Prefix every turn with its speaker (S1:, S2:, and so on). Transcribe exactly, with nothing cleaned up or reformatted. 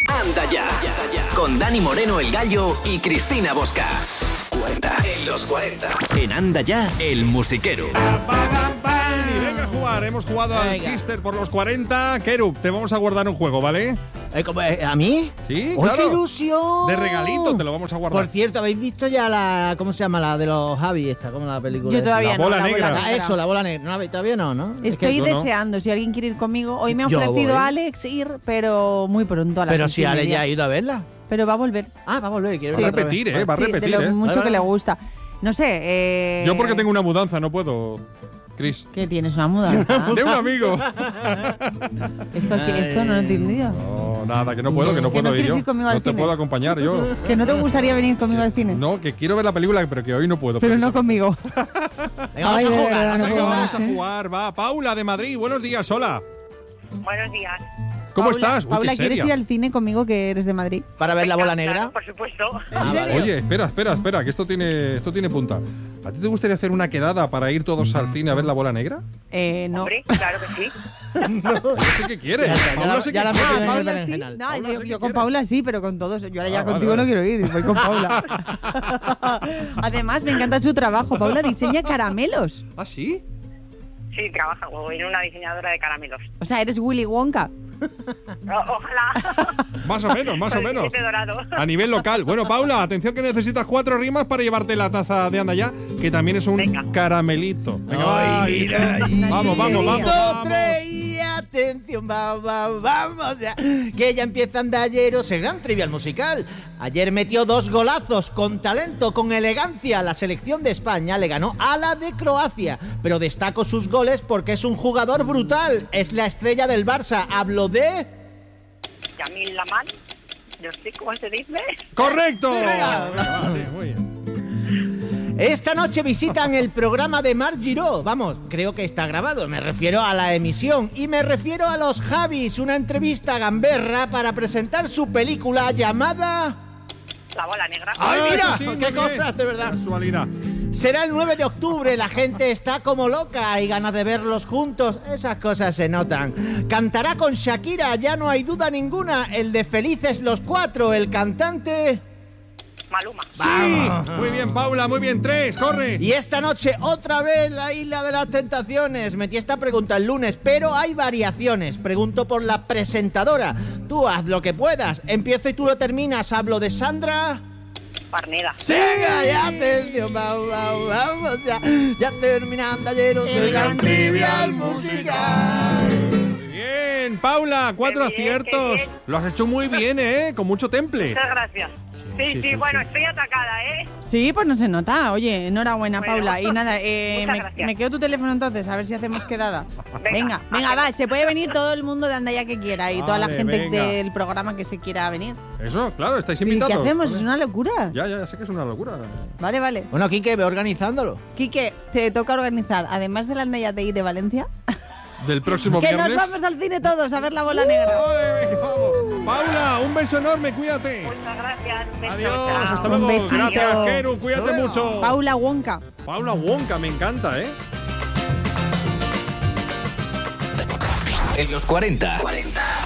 S1: Anda ya, con Dani Moreno el Gallo y Cristina Bosca. cuarenta en los cuarenta. En Anda ya, el musiquero.
S2: Y venga a jugar, hemos jugado al Kister por los cuarenta. Keruk, te vamos a guardar un juego, ¿vale?
S3: Eh, ¿cómo, eh, ¿A mí?
S2: Sí,
S3: ¡Oh,
S2: claro.
S3: qué ilusión!
S2: De regalito te lo vamos a guardar.
S3: Por cierto, ¿habéis visto ya la... ¿Cómo se llama? La de los Javi, esta, ¿cómo la película?
S4: Yo todavía
S2: La
S4: no.
S2: bola
S4: la
S2: negra.
S4: bola
S3: Ah, eso, la bola negra. No, todavía no, ¿no?
S4: Estoy
S2: yo no.
S4: deseando, si alguien quiere ir conmigo. Hoy me ha
S3: Yo
S4: ofrecido
S3: voy.
S4: Alex ir, pero muy pronto a las
S3: Pero
S4: once
S3: si
S4: y
S3: Ale
S4: media.
S3: ya ha ido a verla.
S4: Pero va a volver.
S3: Ah, va a volver. Quiero
S2: Va a
S3: ir otra
S2: repetir,
S3: vez.
S2: ¿eh? Va a
S4: Sí,
S2: repetir,
S4: de lo
S2: ¿eh?
S4: mucho
S3: Vale,
S4: que le
S3: vale.
S4: gusta. No sé. Eh,
S2: Yo porque tengo una mudanza, no puedo, Chris.
S4: ¿Qué tienes? ¿Una mudanza?
S2: De un amigo.
S4: esto, aquí- esto no lo he entendido.
S2: No, nada, que no puedo, que no
S4: ¿Que
S2: puedo
S4: no
S2: ir
S4: quieres
S2: yo.
S4: ir conmigo al
S2: No te
S4: cine?
S2: puedo acompañar yo.
S4: ¿Que no te gustaría venir conmigo al cine?
S2: No, que quiero ver la película, pero que hoy no puedo.
S4: Pero no
S2: precisamente.
S4: conmigo.
S3: Venga, vamos
S4: Ay,
S3: a
S4: de
S3: jugar.
S4: verdad,
S3: vamos a
S4: no
S2: Venga,
S4: puedo
S3: jugar.
S2: vamos a jugar, va. Paula de Madrid, buenos días, hola.
S5: Buenos días.
S2: ¿Cómo
S4: Paula,
S2: estás? Uy,
S4: Paula,
S2: qué
S4: ¿quieres
S2: seria.
S4: ir al cine conmigo que eres de Madrid?
S3: Para ver la bola
S5: Venga,
S3: negra.
S5: claro, por supuesto.
S3: Ah, vale.
S2: Oye, espera, espera, espera, que esto tiene, esto tiene punta. ¿A ti te gustaría hacer una quedada para ir todos al cine a ver la bola negra?
S4: Eh, no.
S5: Hombre, claro que sí.
S2: Yo sé que quiere.
S3: Ya está, ya
S2: Paula
S3: la-
S2: sé
S3: ya
S2: que
S3: la
S2: quiere.
S3: metí en el
S4: Paula sí.
S3: berenjenal.
S4: No,
S2: Paula
S4: yo,
S2: sí que
S4: yo con
S2: quiere.
S4: Paula sí, pero con todos. Yo ahora ya
S2: Ah, vale,
S4: contigo
S2: vale.
S4: no quiero ir, voy con Paula. Además, me encanta su trabajo. Paula diseña caramelos.
S2: ¿Ah, sí?
S5: Sí, trabajo en una diseñadora de caramelos.
S4: O sea, eres Willy Wonka.
S5: O- ojalá.
S2: Más o menos, más o
S5: Con el
S2: menos.
S5: billete dorado.
S2: A nivel local. Bueno, Paula, atención que necesitas cuatro rimas para llevarte la taza de Anda Ya, que también es un
S5: Venga.
S2: caramelito. Venga, va,
S3: Ay, mira,
S2: ¿viste? Vamos, vamos, vamos.
S3: Dos,
S2: vamos.
S3: tres y atención, va, va, vamos ya. Que ya empieza Andayeros, el gran trivial musical. Ayer metió dos golazos con talento, con elegancia. La selección de España le ganó a la de Croacia. Pero destaco sus goles porque es un jugador brutal. Es la estrella del Barça. Hablo de...
S5: Yamil Lamal. Yo sé cómo se dice.
S2: ¡Correcto!
S3: Venga.
S2: Venga, va, sí, muy bien.
S3: Esta noche visitan el programa de Marc Giró. Vamos, creo que está grabado. Me refiero a la emisión. Y me refiero a los Javis. Una entrevista gamberra para presentar su película llamada...
S5: La bola negra.
S3: ¡Ay,
S2: Ah,
S3: mira!
S2: eso sí, muy
S3: ¡Qué
S2: bien.
S3: cosas, de verdad!
S2: Casualidad.
S3: Será el nueve de octubre, la gente está como loca, hay ganas de verlos juntos, esas cosas se notan. Cantará con Shakira, ya no hay duda ninguna, el de Felices los Cuatro, el cantante...
S5: Maluma.
S2: Sí, muy bien, Paula, muy bien. Tres, corre.
S3: Y esta noche otra vez la Isla de las Tentaciones. Metí esta pregunta el lunes, pero hay variaciones. Pregunto por la presentadora. Tú haz lo que puedas. Empiezo y tú lo terminas. Hablo de Sandra...
S5: Parneda.
S3: Venga, ya, atención, vamos, vamos, vamos, ya, ya terminando ayer el gran trivial musical.
S2: Bien, Paula, cuatro
S5: Qué bien,
S2: aciertos.
S5: qué bien.
S2: Lo has hecho muy bien, ¿eh? Con mucho temple.
S5: Muchas gracias. Sí, sí,
S3: sí, sí,
S5: bueno,
S3: sí.
S5: estoy atacada, ¿eh?
S4: Sí, pues no se nota. Oye, enhorabuena,
S5: Bueno,
S4: Paula. Y nada, eh,
S5: muchas
S4: me,
S5: gracias.
S4: me quedo tu teléfono entonces, a ver si hacemos quedada.
S5: Venga,
S4: venga, venga,
S5: hacemos.
S4: va. Se puede venir todo el mundo de Andaya que quiera y toda la
S2: Vale,
S4: gente
S2: venga.
S4: del programa que se quiera venir.
S2: Eso, claro, estáis
S4: ¿Y qué
S2: invitados.
S4: hacemos?
S2: Joder.
S4: Es una locura.
S2: Ya, ya, sé que es una locura.
S4: Vale, vale.
S3: Bueno, Quique, ve organizándolo.
S4: Quique, te toca organizar, además de la Andaya Day de Valencia,
S2: Del próximo
S4: que
S2: viernes.
S4: nos vamos al cine todos a ver la bola negra.
S2: ¡Ole, venga, vamos! Paula, un beso enorme, cuídate.
S5: Muchas gracias. Un beso,
S2: Adiós,
S5: chao.
S2: hasta
S4: Un
S2: luego.
S4: besito.
S2: Gracias, Keru, cuídate
S3: Adiós.
S2: mucho.
S4: Paula Wonka.
S2: Paula Wonka, me encanta, ¿eh?
S1: En los cuarenta.